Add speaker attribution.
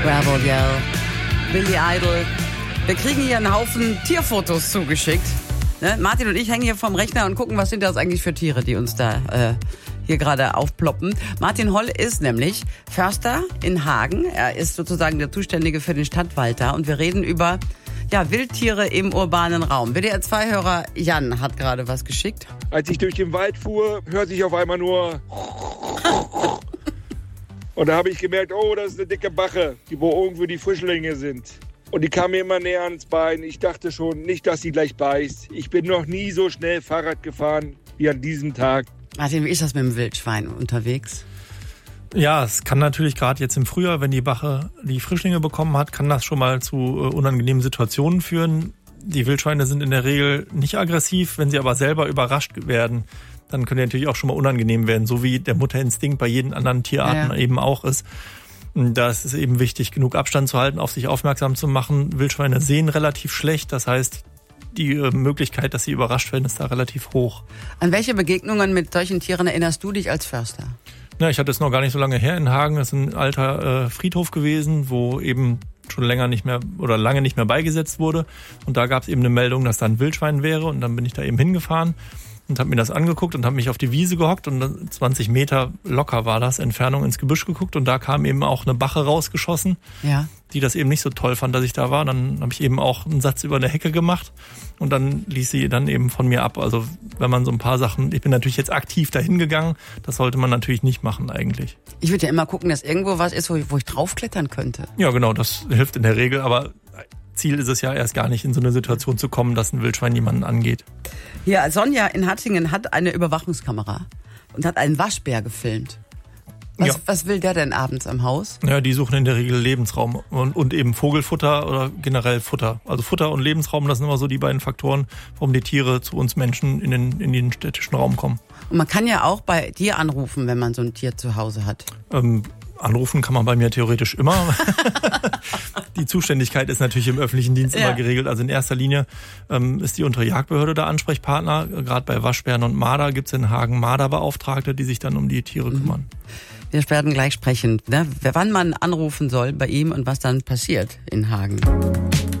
Speaker 1: Gravel Yell, Billy Idol. Wir kriegen hier einen Haufen Tierfotos zugeschickt. Ne? Martin und ich hängen hier vorm Rechner und gucken, was sind das eigentlich für Tiere, die uns da hier gerade aufploppen. Martin Holl ist nämlich Förster in Hagen. Er ist sozusagen der Zuständige für den Stadtwald da. Und wir reden über Wildtiere im urbanen Raum. WDR-2-Hörer Jan hat gerade was geschickt.
Speaker 2: Als ich durch den Wald fuhr, hörte ich auf einmal nur... Und da habe ich gemerkt, oh, das ist eine dicke Bache, wo irgendwo die Frischlinge sind. Und die kam mir immer näher ans Bein. Ich dachte schon, nicht, dass sie gleich beißt. Ich bin noch nie so schnell Fahrrad gefahren wie an diesem Tag.
Speaker 1: Martin, wie ist das mit dem Wildschwein unterwegs?
Speaker 3: Ja, es kann natürlich gerade jetzt im Frühjahr, wenn die Bache die Frischlinge bekommen hat, kann das schon mal zu unangenehmen Situationen führen. Die Wildschweine sind in der Regel nicht aggressiv, wenn sie aber selber überrascht werden, dann können die natürlich auch schon mal unangenehm werden, so wie der Mutterinstinkt bei jeden anderen Tierarten eben auch ist. Da ist es eben wichtig, genug Abstand zu halten, auf sich aufmerksam zu machen. Wildschweine sehen relativ schlecht, das heißt, die Möglichkeit, dass sie überrascht werden, ist da relativ hoch.
Speaker 1: An welche Begegnungen mit solchen Tieren erinnerst du dich als Förster?
Speaker 3: Ja, ich hatte es noch gar nicht so lange her in Hagen. Das ist ein alter Friedhof gewesen, wo eben schon lange nicht mehr beigesetzt wurde. Und da gab es eben eine Meldung, dass da ein Wildschwein wäre. Und dann bin ich da eben hingefahren und habe mir das angeguckt und habe mich auf die Wiese gehockt und 20 Meter locker war das, Entfernung ins Gebüsch geguckt. Und da kam eben auch eine Bache rausgeschossen, die das eben nicht so toll fand, dass ich da war. Dann habe ich eben auch einen Satz über eine Hecke gemacht und dann ließ sie dann eben von mir ab. Also wenn man so ein paar Sachen, ich bin natürlich jetzt aktiv dahin gegangen, das sollte man natürlich nicht machen eigentlich.
Speaker 1: Ich würde ja immer gucken, dass irgendwo was ist, wo ich draufklettern könnte.
Speaker 3: Ja genau, das hilft in der Regel, aber Ziel ist es ja erst gar nicht, in so eine Situation zu kommen, dass ein Wildschwein jemanden angeht.
Speaker 1: Ja, Sonja in Hattingen hat eine Überwachungskamera und hat einen Waschbär gefilmt. Was will der denn abends am Haus? Ja, die suchen in der Regel Lebensraum und eben Vogelfutter oder generell Futter. Also Futter und Lebensraum, das sind immer so die beiden Faktoren, warum die Tiere zu uns Menschen in den städtischen Raum kommen. Und man kann ja auch bei dir anrufen, wenn man so ein Tier zu Hause hat. Anrufen kann man bei mir theoretisch immer. Die Zuständigkeit ist natürlich im öffentlichen Dienst immer geregelt. Also in erster Linie ist die untere Jagdbehörde der Ansprechpartner. Gerade bei Waschbären und Marder gibt es in Hagen Marderbeauftragte, die sich dann um die Tiere kümmern. Wir werden gleich sprechen, wann man anrufen soll bei ihm und was dann passiert in Hagen.